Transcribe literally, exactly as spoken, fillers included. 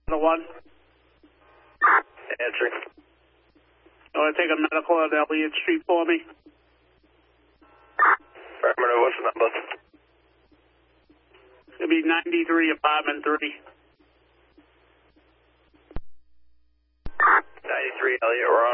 The one. Answering. You want to take a medical at Elliott Street for me? Affirmative, what's the number? It'll be ninety-three, apartment three. ninety-three, Elliott, we're on.